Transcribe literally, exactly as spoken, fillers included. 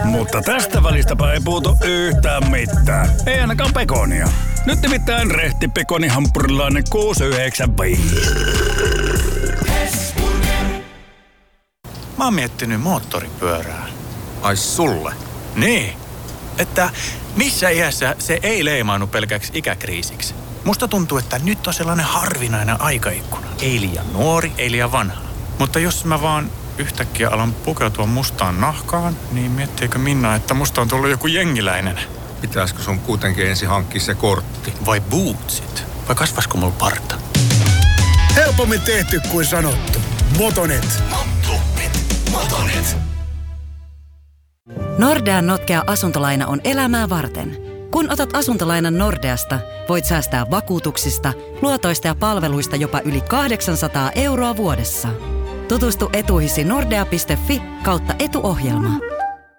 Mutta tästä välistäpä ei puutu yhtään mitään. Ei ainakaan pekonia. Nyt nimittäin rehti pekonihampurilainen kuusi yhdeksänkymmentäviisi. Mä oon miettinyt moottoripyörää. Ai sulle? Niin, että missä iässä se ei leimaannu pelkäksi ikäkriisiksi. Musta tuntuu, että nyt on sellainen harvinainen aikaikkuna. Ei liian nuori, ei liian vanha. Mutta jos mä vaan yhtäkkiä alan pukeutua mustaan nahkaan, niin miettiikö Minna, että musta on tullut joku jengiläinen? Pitäisikö sun kuitenkin ensin hankkia se kortti? Vai bootsit? Vai kasvasko mulla parta? Helpommin tehty kuin sanottu. Motonet. Motonet. Motonet. Nordean notkea asuntolaina on elämää varten. Kun otat asuntolainan Nordeasta, voit säästää vakuutuksista, luotoista ja palveluista jopa yli kahdeksansataa euroa vuodessa. Tutustu etuihisi nordea piste fi kautta etuohjelma.